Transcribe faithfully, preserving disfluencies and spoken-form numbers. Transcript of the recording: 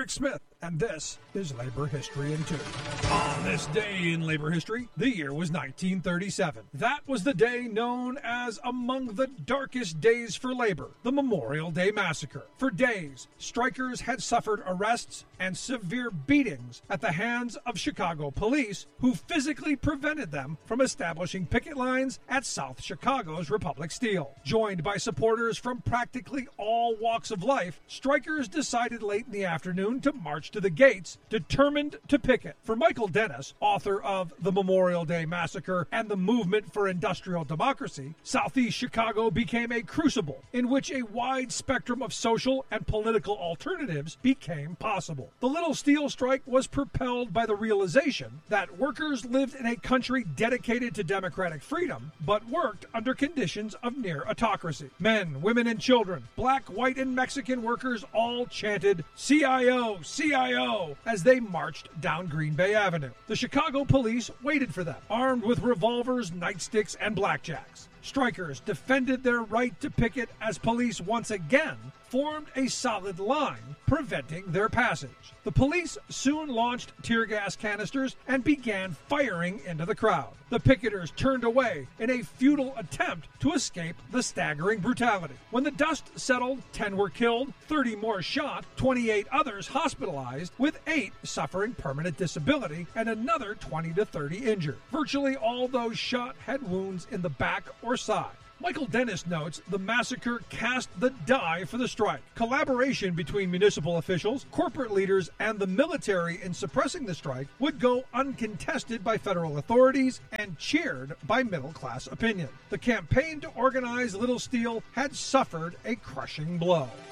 Eric Smith, and this is Labor History in Two. On this day in labor history, the year was nineteen thirty-seven. That was the day known as among the darkest days for labor, the Memorial Day Massacre. For days, strikers had suffered arrests and severe beatings at the hands of Chicago police, who physically prevented them from establishing picket lines at South Chicago's Republic Steel. Joined by supporters from practically all walks of life, strikers decided late in the afternoon to march to the gates, determined to picket. For Michael Dennis, author of The Memorial Day Massacre and the Movement for Industrial Democracy, Southeast Chicago became a crucible in which a wide spectrum of social and political alternatives became possible. The Little Steel strike was propelled by the realization that workers lived in a country dedicated to democratic freedom, but worked under conditions of near autocracy. Men, women, and children, black, white, and Mexican workers all chanted C I O, C I O as they marched down Green Bay Avenue. The Chicago police waited for them, armed with revolvers, nightsticks, and blackjacks. Strikers defended their right to picket as police once again formed a solid line, preventing their passage. The police soon launched tear gas canisters and began firing into the crowd. The picketers turned away in a futile attempt to escape the staggering brutality. When the dust settled, ten were killed, thirty more shot, twenty-eight others hospitalized, with eight suffering permanent disability and another twenty to thirty injured. Virtually all those shot had wounds in the back or side. Michael Dennis notes the massacre cast the die for the strike. Collaboration between municipal officials, corporate leaders, and the military in suppressing the strike would go uncontested by federal authorities and cheered by middle-class opinion. The campaign to organize Little Steel had suffered a crushing blow.